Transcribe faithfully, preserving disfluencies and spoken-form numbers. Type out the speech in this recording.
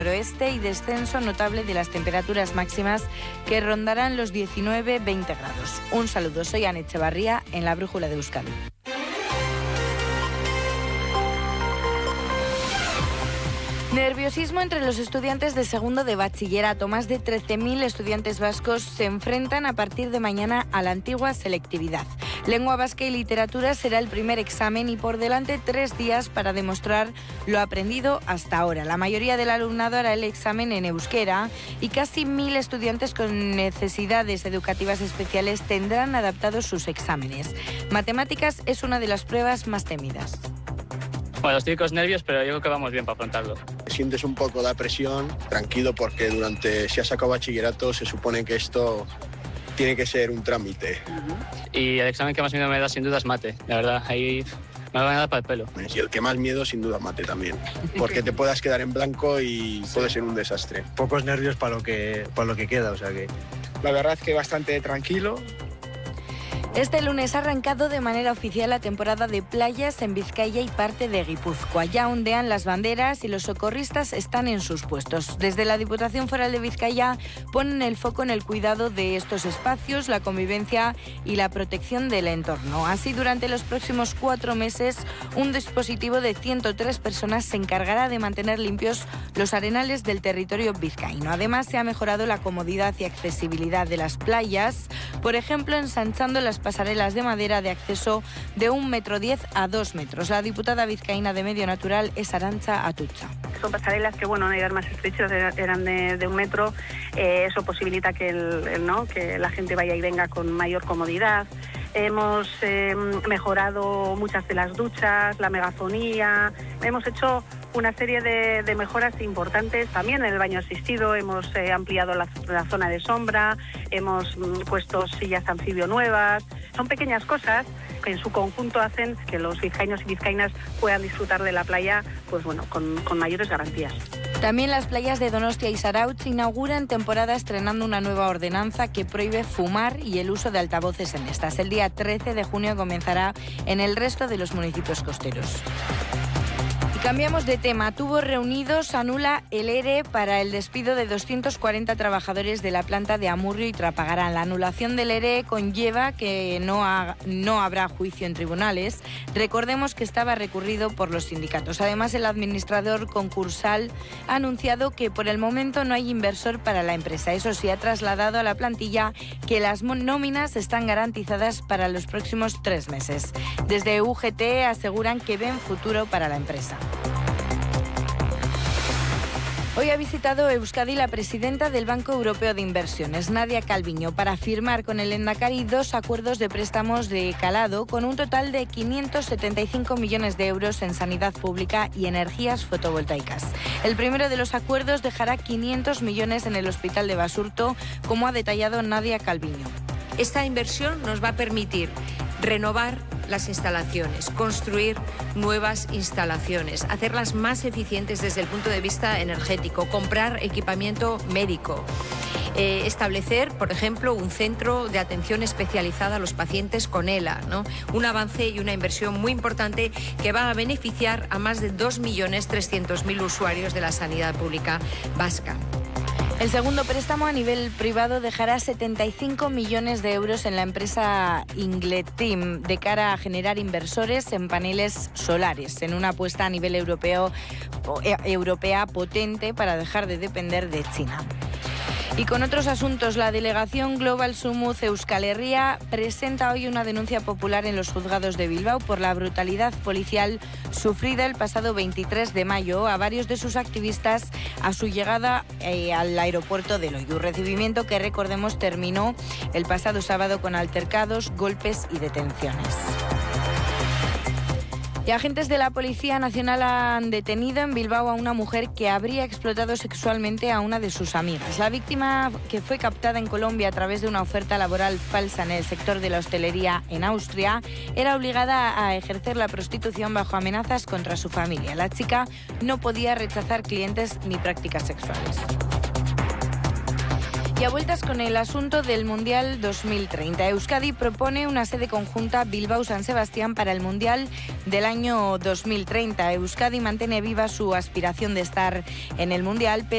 oeste y descenso notable de las temperaturas máximas que rondarán los diecinueve a veinte grados. Un saludo, soy Ana Echevarría en la Brújula de Euskadi. Nerviosismo entre los estudiantes de segundo de bachillerato. Más de trece mil estudiantes vascos se enfrentan a partir de mañana a la antigua selectividad. Lengua vasca y literatura será el primer examen y por delante tres días para demostrar lo aprendido hasta ahora. La mayoría del alumnado hará el examen en euskera y casi mil estudiantes con necesidades educativas especiales tendrán adaptados sus exámenes. Matemáticas es una de las pruebas más temidas. Bueno, los típicos nervios, pero yo creo que vamos bien para afrontarlo. Sientes un poco la presión, tranquilo, porque durante, si has sacado bachillerato, se supone que esto tiene que ser un trámite. Uh-huh. Y el examen que más miedo me da, sin duda, es mate. La verdad, ahí me van a dar para el pelo. Y el que más miedo, sin duda, mate también. Porque te puedas quedar en blanco y puede ser un desastre. Pocos nervios para lo que, para lo que queda, o sea que... La verdad es que bastante tranquilo. Este lunes ha arrancado de manera oficial la temporada de playas en Vizcaya y parte de Guipúzcoa. Ya ondean las banderas y los socorristas están en sus puestos. Desde la Diputación Foral de Vizcaya ponen el foco en el cuidado de estos espacios, la convivencia y la protección del entorno. Así, durante los próximos cuatro meses, un dispositivo de ciento tres personas se encargará de mantener limpios los arenales del territorio vizcaíno. Además, se ha mejorado la comodidad y accesibilidad de las playas, por ejemplo, ensanchando las pasarelas de madera de acceso de un metro diez a dos metros. La diputada vizcaína de Medio Natural es Arantxa Atutxa. Son pasarelas que, bueno, eran más estrechas, eran de, de un metro. Eh, eso posibilita que, el, el, ¿no? que la gente vaya y venga con mayor comodidad. Hemos eh, mejorado muchas de las duchas, la megafonía. Hemos hecho una serie de, de mejoras importantes. También en el baño asistido hemos eh, ampliado la, la zona de sombra, hemos mm, puesto sillas anfibio nuevas. Son pequeñas cosas que en su conjunto hacen que los vizcaínos y vizcaínas puedan disfrutar de la playa, pues bueno, con, con mayores garantías. También las playas de Donostia y Zarautz inauguran temporada estrenando una nueva ordenanza que prohíbe fumar y el uso de altavoces en estas. El día trece de junio comenzará en el resto de los municipios costeros. Cambiamos de tema. Tubos Reunidos anula el ERE para el despido de doscientos cuarenta trabajadores de la planta de Amurrio y Trapagarán. La anulación del ERE conlleva que no, ha, no habrá juicio en tribunales. Recordemos que estaba recurrido por los sindicatos. Además, el administrador concursal ha anunciado que por el momento no hay inversor para la empresa. Eso sí, ha trasladado a la plantilla que las nóminas están garantizadas para los próximos tres meses. Desde U G T aseguran que ven futuro para la empresa. Hoy ha visitado Euskadi la presidenta del Banco Europeo de Inversiones, Nadia Calviño, para firmar con el Endacari dos acuerdos de préstamos de calado con un total de quinientos setenta y cinco millones de euros en sanidad pública y energías fotovoltaicas. El primero de los acuerdos dejará quinientos millones en el Hospital de Basurto, como ha detallado Nadia Calviño. Esta inversión nos va a permitir renovar las instalaciones, construir nuevas instalaciones, hacerlas más eficientes desde el punto de vista energético, comprar equipamiento médico, eh, establecer, por ejemplo, un centro de atención especializada a los pacientes con E L A, ¿no? Un avance y una inversión muy importante que va a beneficiar a más de dos millones trescientos mil usuarios de la sanidad pública vasca. El segundo préstamo a nivel privado dejará setenta y cinco millones de euros en la empresa Ingleteam de cara a generar inversores en paneles solares, en una apuesta a nivel europeo, europea potente para dejar de depender de China. Y con otros asuntos, la delegación Global Sumuz Euskal Herria presenta hoy una denuncia popular en los juzgados de Bilbao por la brutalidad policial sufrida el pasado veintitrés de mayo a varios de sus activistas a su llegada eh, al aeropuerto de Loiu. Recibimiento que, recordemos, terminó el pasado sábado con altercados, golpes y detenciones. Y agentes de la Policía Nacional han detenido en Bilbao a una mujer que habría explotado sexualmente a una de sus amigas. La víctima, que fue captada en Colombia a través de una oferta laboral falsa en el sector de la hostelería en Austria, era obligada a ejercer la prostitución bajo amenazas contra su familia. La chica no podía rechazar clientes ni prácticas sexuales. Y a vueltas con el asunto del Mundial dos mil treinta. Euskadi propone una sede conjunta Bilbao-San Sebastián para el Mundial del año dos mil treinta. Euskadi mantiene viva su aspiración de estar en el Mundial, pero